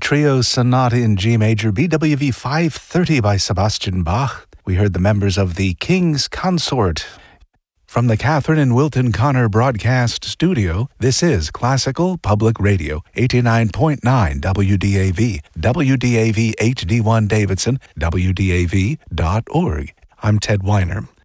Trio Sonata in G Major, BWV 530 by Sebastian Bach. We heard the members of the King's Consort. From the Catherine and Wilton Connor Broadcast Studio, this is Classical Public Radio, 89.9 WDAV, WDAV HD1 Davidson, WDAV.org. I'm Ted Weiner.